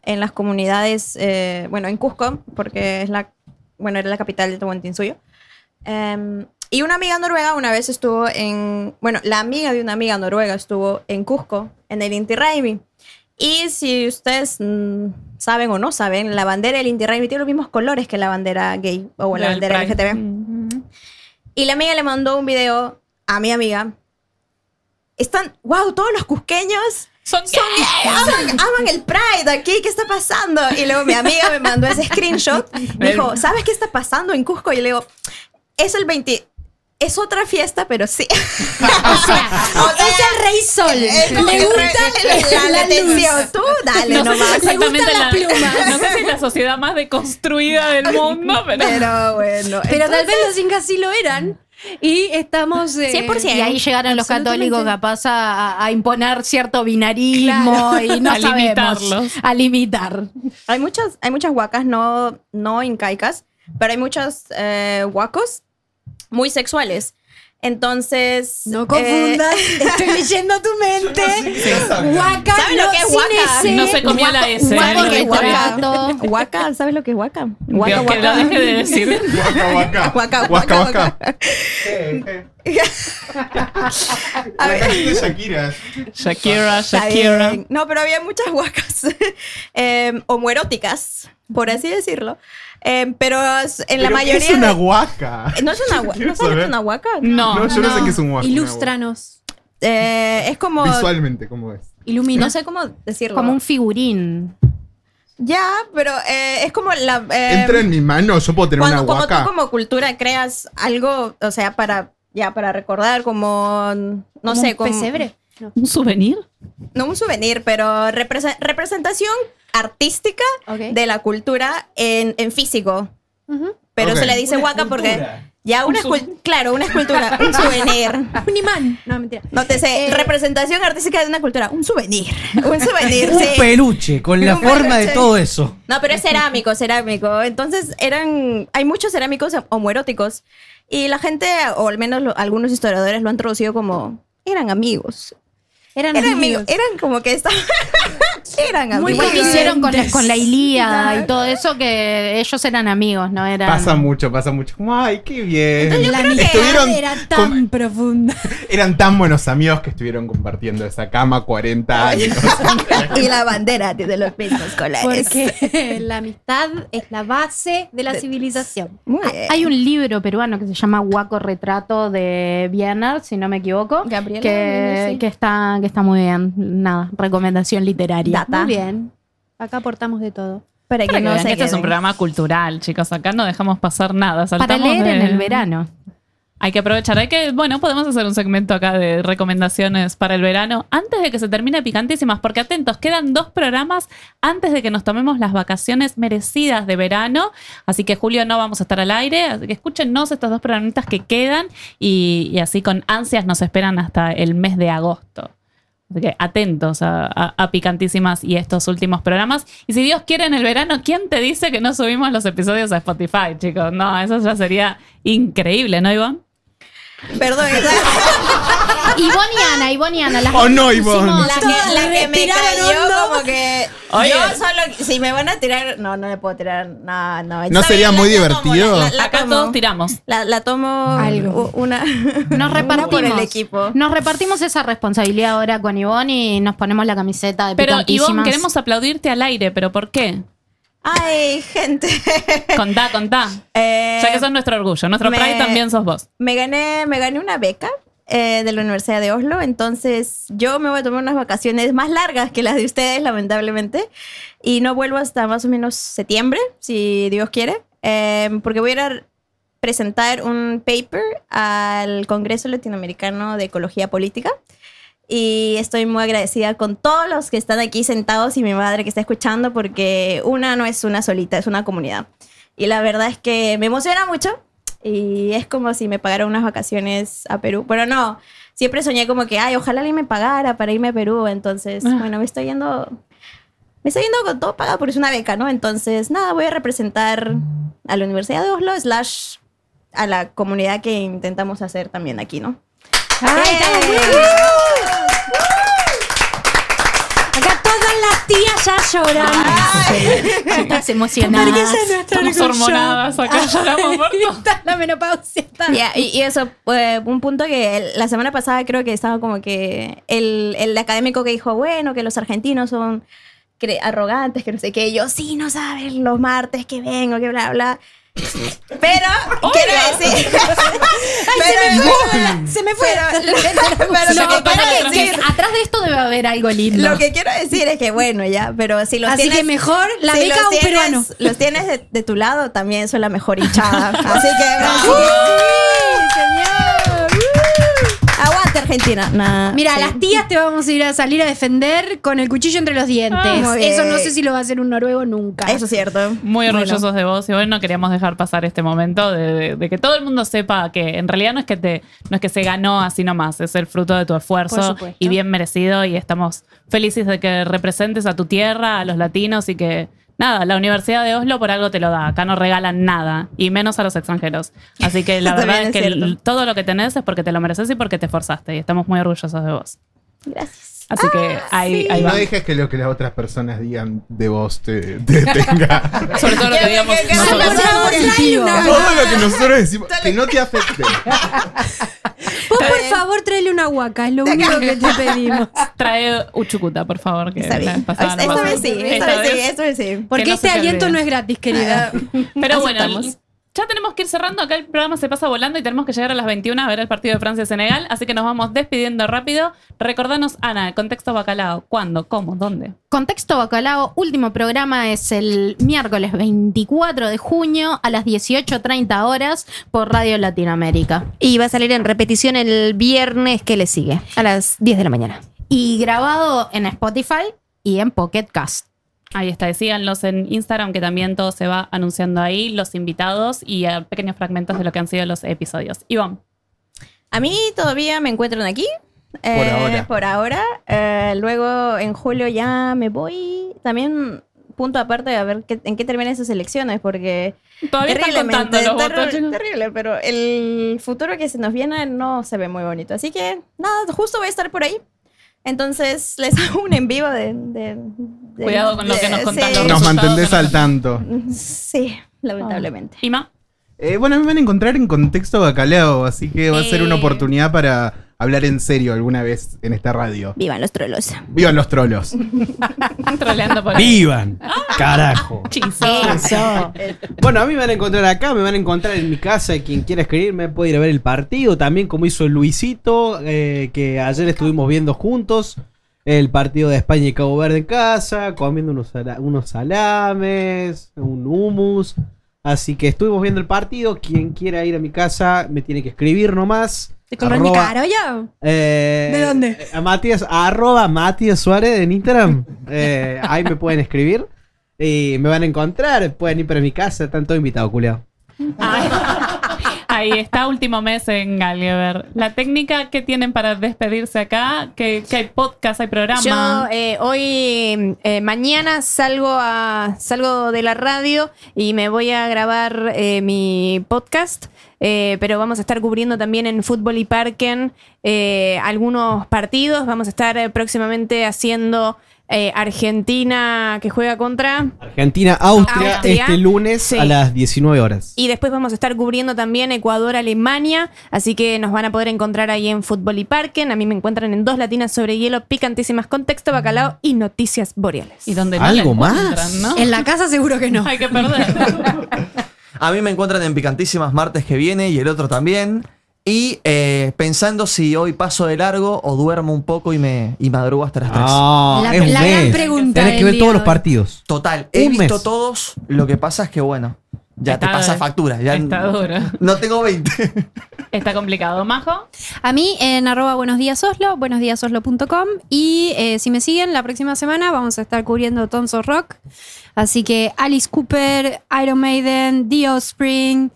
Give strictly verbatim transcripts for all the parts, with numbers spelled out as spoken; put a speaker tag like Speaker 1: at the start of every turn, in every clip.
Speaker 1: en las comunidades, eh, bueno, en Cusco, porque es la, bueno, era la capital de Tahuantinsuyo. Um, y una amiga noruega una vez estuvo en, bueno, la amiga de una amiga noruega estuvo en Cusco, en el Inti Raymi. Y si ustedes mmm, saben o no saben, la bandera del Inti Raymi tiene los mismos colores que la bandera gay o la bandera L G T B. Mm-hmm. Y la amiga le mandó un video a mi amiga. Están, wow, todos los cusqueños
Speaker 2: son, son
Speaker 1: aman, aman el Pride aquí, ¿qué está pasando? Y luego mi amiga me mandó ese screenshot. Me dijo, ¿sabes qué está pasando en Cusco? Y le digo, es el veinte... Es otra fiesta, pero sí.
Speaker 3: O sea, o sea, es el Rey Sol.
Speaker 1: Es
Speaker 3: le gusta
Speaker 1: la, la, la atención. Tú dale
Speaker 2: no
Speaker 1: nomás.
Speaker 2: Sé exactamente
Speaker 3: la,
Speaker 2: la pluma. No sé si es la sociedad más deconstruida del mundo, pero...
Speaker 1: Pero bueno.
Speaker 3: Pero
Speaker 1: entonces,
Speaker 3: tal vez los incas sí lo eran. Y estamos... Eh,
Speaker 1: cien por ciento.
Speaker 3: Y ahí llegaron los católicos capaz a, a imponer cierto binarismo, claro. Y no
Speaker 2: a
Speaker 3: sabemos.
Speaker 2: Limitarlos.
Speaker 3: A limitar.
Speaker 1: Hay muchas, hay muchas huacas no, no incaicas, pero hay muchos eh, huacos muy sexuales. Entonces...
Speaker 3: No confundas, eh, estoy leyendo tu mente.
Speaker 2: Sí.
Speaker 3: Huaca,
Speaker 1: ¿sabes
Speaker 3: no,
Speaker 1: lo que es huaca?
Speaker 3: S.
Speaker 2: No se comió la S.
Speaker 1: Huaca,
Speaker 2: ¿eh?
Speaker 1: huaca. Huaca, ¿sabes lo que es huaca? Huaca,
Speaker 2: Dios, que lo deje de decir.
Speaker 4: Huaca, huaca.
Speaker 1: Huaca,
Speaker 4: Huaca,
Speaker 1: huaca.
Speaker 4: huaca. A ver, de Shakira.
Speaker 2: Shakira, Shakira.
Speaker 1: No, pero había muchas huacas eh, homoeróticas, por así decirlo. Eh, pero en
Speaker 4: ¿Pero
Speaker 1: la mayoría.
Speaker 4: ¿qué es una
Speaker 1: de...
Speaker 4: huaca?
Speaker 1: No es una huaca. ¿No sabes qué es una huaca?
Speaker 2: No.
Speaker 4: No, yo no, no sé qué es un huaca.
Speaker 3: Ilústranos.
Speaker 1: Eh, es como.
Speaker 4: Visualmente, ¿cómo es?
Speaker 3: Ilumina.
Speaker 1: No sé cómo decirlo.
Speaker 3: Como un figurín.
Speaker 1: Ya, pero eh, es como la. Eh,
Speaker 4: Entra en mi mano, yo puedo tener
Speaker 1: cuando,
Speaker 4: una huaca.
Speaker 1: Como tú, como cultura, creas algo, o sea, para. Ya, para recordar, como. No
Speaker 3: ¿Como
Speaker 1: sé,
Speaker 3: un
Speaker 1: como.
Speaker 3: pesebre? No.
Speaker 2: ¿Un souvenir?
Speaker 1: No un souvenir, pero represe- representación artística
Speaker 3: Okay.
Speaker 1: de la cultura en, en físico.
Speaker 3: Uh-huh.
Speaker 1: Pero
Speaker 4: Ok.
Speaker 1: se le dice
Speaker 5: Una
Speaker 1: huaca porque
Speaker 5: escultura.
Speaker 1: ya una
Speaker 2: Un su-
Speaker 1: escultura, claro, una escultura, un souvenir.
Speaker 3: Un imán. No, mentira.
Speaker 1: No te sé,
Speaker 3: Eh,
Speaker 1: representación artística de una cultura, un souvenir, un souvenir,
Speaker 5: Un
Speaker 1: sí.
Speaker 5: peluche con la
Speaker 1: Un
Speaker 5: forma de
Speaker 1: peluche.
Speaker 5: todo eso.
Speaker 1: No, pero es cerámico, cerámico. Entonces eran, hay muchos cerámicos homoeróticos y la gente, o al menos lo- algunos historiadores lo han traducido como eran amigos.
Speaker 3: Eran,
Speaker 1: Eran
Speaker 3: amigos.
Speaker 1: amigos, eran como que estaban, eran amigos.
Speaker 3: Muy igual que hicieron con la, con la Ilíada
Speaker 1: Claro.
Speaker 3: y todo eso, que ellos eran amigos, ¿no? Eran...
Speaker 4: Pasa mucho, pasa mucho. Como, ay, qué bien.
Speaker 3: La
Speaker 1: creo que
Speaker 4: Estuvieron
Speaker 3: amistad era tan
Speaker 4: com-
Speaker 3: profunda.
Speaker 4: Eran tan buenos amigos que estuvieron compartiendo esa cama cuarenta años.
Speaker 1: Y la bandera de los mismos colores.
Speaker 3: Porque la amistad es la base de la
Speaker 1: De-
Speaker 3: civilización.
Speaker 1: Muy bien.
Speaker 3: Hay un libro peruano que se llama Huaco Retrato de Biener, si no me equivoco,
Speaker 1: Gabriela
Speaker 3: que,
Speaker 1: Biener, sí.
Speaker 3: que, está, que está muy bien. Nada, recomendación literaria.
Speaker 1: Data.
Speaker 3: Muy bien. Acá aportamos de todo.
Speaker 1: Para que
Speaker 2: Para que
Speaker 1: no
Speaker 2: vean
Speaker 1: se
Speaker 2: que este es un
Speaker 1: queden.
Speaker 2: programa cultural, chicos. Acá no dejamos pasar nada.
Speaker 3: Para
Speaker 2: Saltamos
Speaker 3: leer
Speaker 2: de-
Speaker 3: en el verano.
Speaker 2: Hay que aprovechar. Hay que, bueno, podemos hacer un segmento acá de recomendaciones para el verano antes de que se termine Picantísimas, porque atentos, quedan dos programas antes de que nos tomemos las vacaciones merecidas de verano. Así que julio no vamos a estar al aire. Así que escúchenos estos dos programitas que quedan y, y así con ansias nos esperan hasta el mes de agosto. Así que atentos a, a, a Picantísimas y estos últimos programas. Y si Dios quiere en el verano, ¿quién te dice que no subimos los episodios a Spotify, chicos? No, eso ya sería increíble, ¿no, Ivonne?
Speaker 1: Perdón, esa-
Speaker 3: Ivonne y Ana, Ivonne y Ana. Las
Speaker 4: Oh, no,
Speaker 3: hicimos-
Speaker 4: Ivonne.
Speaker 1: la que, la que me
Speaker 3: Respiraron
Speaker 1: cayó
Speaker 3: hondo.
Speaker 1: como que
Speaker 2: Oye.
Speaker 1: yo solo si me van a tirar no no me puedo tirar no no
Speaker 4: ¿No
Speaker 1: Está
Speaker 4: sería
Speaker 1: bien,
Speaker 4: muy
Speaker 1: la- la tomo,
Speaker 4: divertido?
Speaker 1: la, la
Speaker 2: Acá
Speaker 1: tomo.
Speaker 2: todos tiramos.
Speaker 1: la, la tomo
Speaker 3: Algo.
Speaker 1: u- una
Speaker 3: Nos repartimos.
Speaker 1: por el equipo.
Speaker 3: Nos repartimos esa responsabilidad ahora con Ivonne y nos ponemos la camiseta de
Speaker 2: Pero
Speaker 3: Picantísimas.
Speaker 2: Ivonne, queremos aplaudirte al aire, ¿pero por qué?
Speaker 1: Ay, gente.
Speaker 2: Contá, contá.
Speaker 1: Eh,
Speaker 2: Ya que sos nuestro orgullo. Nuestro
Speaker 1: me-
Speaker 2: Pride también sos vos.
Speaker 1: me gané me gané una beca eh, de la Universidad de Oslo, entonces yo me voy a tomar unas vacaciones más largas que las de ustedes, lamentablemente, y no vuelvo hasta más o menos septiembre, si Dios quiere, eh, porque voy a ir a presentar un paper al Congreso Latinoamericano de Ecología Política. Y estoy muy agradecida con todos los que están aquí sentados y mi madre que está escuchando, porque una no es una solita, es una comunidad. Y la verdad es que me emociona mucho y es como si me pagara unas vacaciones a Perú. Pero no, siempre soñé como que, ay, ojalá alguien me pagara para irme a Perú. Entonces,
Speaker 2: Ah.
Speaker 1: bueno, me estoy yendo, me estoy yendo con todo pagado porque es una beca, ¿no? Entonces, nada, voy a representar a la Universidad de Oslo, slash a la comunidad que intentamos hacer también aquí, ¿no?
Speaker 3: Ay, estamos muy
Speaker 1: ¡Eh!
Speaker 3: bien. Acá todas las tías ya llorando. Estás emocionada.
Speaker 1: ¿Por qué se no está
Speaker 2: Estamos hormonadas acá, lloramos por todo.
Speaker 3: Está la menopausia. Está.
Speaker 1: Ya, y, y eso, eh, un punto que el- la semana pasada creo que estaba como que el, el académico que dijo, bueno, que los argentinos son cre- arrogantes, que no sé qué. Y yo, sí, no saben los martes que vengo, que bla, bla. Pero, quiero decir... pero,
Speaker 3: Se me fue.
Speaker 1: pero, pero
Speaker 2: Se
Speaker 1: lo
Speaker 2: me
Speaker 1: que
Speaker 2: para
Speaker 1: quiero
Speaker 2: que-
Speaker 1: decir...
Speaker 3: Atrás de esto debe haber algo lindo.
Speaker 1: Lo que quiero decir es que, bueno, ya, pero si los
Speaker 3: Así
Speaker 1: tienes...
Speaker 3: que mejor la
Speaker 1: si
Speaker 3: beca
Speaker 1: los
Speaker 3: a un
Speaker 1: tienes-
Speaker 3: peruano.
Speaker 1: Los tienes de, de tu lado, también son la mejor hinchada. Así que, Brasil,
Speaker 3: ¡Sí, señor!
Speaker 1: aguante Argentina. Nah,
Speaker 3: Mira,
Speaker 1: sí.
Speaker 3: las tías te vamos a ir a salir a defender con el cuchillo entre los dientes.
Speaker 1: Ah, muy bien.
Speaker 3: Eso no sé si lo va a hacer un noruego nunca.
Speaker 1: Eso es cierto.
Speaker 2: Muy
Speaker 1: Bueno.
Speaker 2: orgullosos de vos y hoy no queríamos dejar pasar este momento de, de- de que todo el mundo sepa que en realidad no es que te no es que se ganó así nomás, es el fruto de tu
Speaker 3: Por
Speaker 2: esfuerzo
Speaker 3: supuesto.
Speaker 2: y bien merecido y estamos felices de que representes a tu tierra, a los latinos y que nada, la Universidad de Oslo por algo te lo da, acá no regalan nada y menos a los extranjeros. Así que la
Speaker 1: También
Speaker 2: verdad es
Speaker 1: es
Speaker 2: que
Speaker 1: cierto.
Speaker 2: el- todo lo que tenés es porque te lo mereces y porque te esforzaste y estamos muy orgullosos de vos.
Speaker 1: Gracias.
Speaker 2: Así que ahí, ahí
Speaker 4: No
Speaker 2: va.
Speaker 4: dejes que lo que las otras personas digan de vos te, te detenga.
Speaker 2: Sobre todo lo que digamos
Speaker 1: Que- que- que-
Speaker 2: nosotros.
Speaker 1: que- que-
Speaker 3: Positivo.
Speaker 4: Todo lo que nosotros decimos, que no te afecte.
Speaker 3: Vos, por favor, tráele una huaca. Es lo único que te pedimos.
Speaker 2: Trae Uchucuta, por favor. Que
Speaker 1: Está
Speaker 2: la
Speaker 1: bien.
Speaker 2: vez pasada no
Speaker 1: Esta
Speaker 2: pasó.
Speaker 1: vez sí, esta vez sí, esta vez sí.
Speaker 3: Porque
Speaker 2: no
Speaker 3: este
Speaker 2: se te
Speaker 3: aliento
Speaker 2: olvide.
Speaker 3: no es gratis, querida.
Speaker 2: Pero bueno,
Speaker 1: Aceptamos.
Speaker 2: ya tenemos que ir cerrando. Acá el programa se pasa volando y tenemos que llegar a las veintiuna a ver el partido de Francia-Senegal. Así que nos vamos despidiendo rápido. Recordanos, Ana, el contexto bacalao. ¿Cuándo? ¿Cómo? ¿Dónde?
Speaker 3: Contexto Bacalao, último programa es el miércoles veinticuatro de junio a las dieciocho treinta horas por Radio Latinoamérica.
Speaker 5: Y va a salir en repetición el viernes que le sigue, a las diez de la mañana.
Speaker 3: Y grabado en Spotify y en Pocket Cast.
Speaker 2: Ahí está. Y síganlos en Instagram, que también todo se va anunciando ahí, los invitados y eh, pequeños fragmentos de lo que han sido los episodios. Ivonne.
Speaker 1: A mí todavía me encuentran aquí. eh,
Speaker 4: ahora.
Speaker 1: Por ahora. Eh, luego en julio ya me voy. También punto aparte a ver qué- en qué terminan esas elecciones, porque
Speaker 2: Todavía están contando los
Speaker 1: terri-
Speaker 2: votos, chicos.
Speaker 1: terrible, pero el futuro que se nos viene no se ve muy bonito. Así que nada, justo voy a estar por ahí. Entonces les hago un en vivo de... de- de-
Speaker 2: Cuidado con lo que nos
Speaker 1: de-
Speaker 2: contás,
Speaker 1: sí,
Speaker 2: los
Speaker 4: Nos
Speaker 2: resultados
Speaker 4: mantendés
Speaker 2: que
Speaker 4: al
Speaker 2: nos-
Speaker 4: tanto.
Speaker 1: sí, lamentablemente.
Speaker 2: Ima.
Speaker 4: Eh, bueno, a mí me van a encontrar en contexto bacalao, así que va a ser una
Speaker 1: Eh.
Speaker 4: oportunidad para hablar en serio alguna vez en esta radio.
Speaker 1: Vivan los trolos.
Speaker 4: Vivan los trolos.
Speaker 2: Troleando por ahí.
Speaker 6: ¡Vivan! ¡Carajo!
Speaker 2: Chizo.
Speaker 3: Eso.
Speaker 6: Bueno, a mí me van a encontrar acá, me van a encontrar en mi casa. Quien quiera escribirme puede ir a ver el partido. También como hizo Luisito, eh, que ayer estuvimos viendo juntos el partido de España y Cabo Verde en casa, comiendo unos, sala- unos salames, un hummus. Así que estuvimos viendo el partido. Quien quiera ir a mi casa me tiene que escribir nomás.
Speaker 3: ¿Te coló en mi
Speaker 6: Arroba-
Speaker 3: cara ya?
Speaker 6: Eh,
Speaker 3: ¿De dónde?
Speaker 6: A Matías, a arroba Matías Suárez en Instagram. Eh, ahí me pueden escribir. Y me van a encontrar. Pueden ir para mi casa. Están todos invitados, culiao.
Speaker 2: Ahí, ahí está, último mes en Gallagher. La técnica que tienen para despedirse acá, que, que hay podcast, hay programa.
Speaker 5: Yo eh, hoy, eh, mañana salgo a salgo de la radio y me voy a grabar eh, mi podcast, eh, pero vamos a estar cubriendo también en Fútbol y Parken eh, algunos partidos. Vamos a estar eh, próximamente haciendo eh, Argentina que juega contra...
Speaker 6: Argentina, Austria,
Speaker 5: Austria.
Speaker 6: este lunes
Speaker 5: Sí.
Speaker 6: a las diecinueve horas.
Speaker 5: Y después vamos a estar cubriendo también Ecuador, Alemania, así que nos van a poder encontrar ahí en Fútbol y Parken. A mí me encuentran en Dos Latinas sobre Hielo, Picantísimas, Contexto Bacalao y Noticias Boreales.
Speaker 2: Y donde no
Speaker 6: ¿Algo
Speaker 2: la encuentran,
Speaker 6: más?
Speaker 2: ¿no?
Speaker 3: En la casa seguro que no.
Speaker 2: Hay que perder.
Speaker 7: A mí me encuentran en Picantísimas martes que viene y el otro también. Y eh, pensando si hoy paso de largo o duermo un poco y me y madrugo hasta las tres.
Speaker 6: Ah,
Speaker 3: La-
Speaker 6: es un
Speaker 3: la gran
Speaker 6: mes.
Speaker 3: pregunta
Speaker 6: Tenés que
Speaker 3: del
Speaker 6: ver
Speaker 3: día
Speaker 6: todos
Speaker 3: de
Speaker 6: los
Speaker 3: hoy.
Speaker 6: partidos.
Speaker 7: Total, he
Speaker 6: Un
Speaker 7: visto
Speaker 6: mes.
Speaker 7: todos. Lo que pasa es que, bueno, ya
Speaker 2: Está
Speaker 7: te pasa
Speaker 2: de-
Speaker 7: factura. Ya
Speaker 2: Está duro.
Speaker 7: No tengo veinte.
Speaker 2: Está complicado. Majo.
Speaker 3: A mí en arroba buenos días Oslo, buenosdíasoslo punto com. Y eh, si me siguen, la próxima semana vamos a estar cubriendo Tons of Rock. Así que Alice Cooper, Iron Maiden, The Offspring,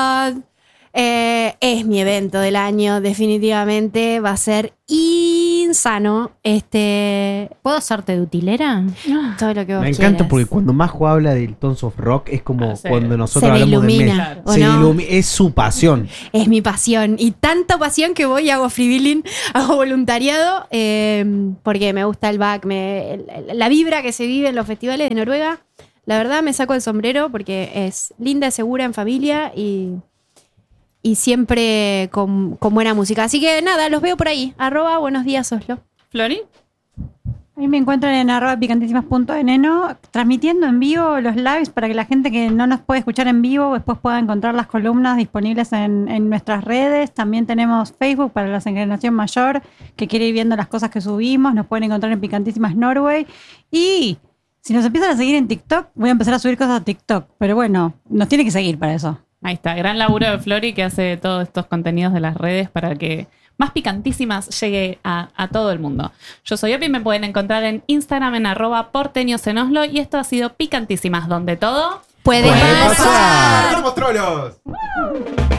Speaker 3: Youngblood. Eh, es mi evento del año, definitivamente. Va a ser bien sano. Este,
Speaker 2: ¿Puedo hacerte de utilera?
Speaker 3: todo lo que vos
Speaker 6: Me
Speaker 3: quieras.
Speaker 6: encanta porque cuando Majo habla del Tons of Rock es como
Speaker 2: Ah, sí.
Speaker 6: cuando nosotros
Speaker 3: Se me
Speaker 6: hablamos
Speaker 3: ilumina,
Speaker 6: de Messi.
Speaker 3: ¿o
Speaker 6: Se
Speaker 3: no?
Speaker 6: ilumi- es su pasión.
Speaker 3: Es mi pasión. Y tanta pasión que voy y hago freewheeling, hago voluntariado, eh, porque me gusta el back, me, el- la vibra que se vive en los festivales de Noruega. La verdad me saco el sombrero porque es linda, segura, en familia y, y siempre con, con buena música. Así que nada, los veo por ahí. Arroba buenos días, Oslo.
Speaker 2: ¿Flori?
Speaker 8: Ahí me encuentran en arroba picantísimas.neno transmitiendo en vivo los lives para que la gente que no nos puede escuchar en vivo después pueda encontrar las columnas disponibles en, en nuestras redes. También tenemos Facebook para la generación mayor que quiere ir viendo las cosas que subimos. Nos pueden encontrar en Picantísimas Norway. Y si nos empiezan a seguir en TikTok, voy a empezar a subir cosas a TikTok. Pero bueno, nos tiene que seguir para eso.
Speaker 2: Ahí está, gran laburo de Flori que hace todos estos contenidos de las redes para que Más Picantísimas llegue a, a todo el mundo. Yo soy Opi, me pueden encontrar en Instagram en arroba porteños en Oslo y esto ha sido Picantísimas, donde todo
Speaker 3: Puede
Speaker 4: Puede
Speaker 3: pasar.
Speaker 4: pasar. ¡Vamos, trolos!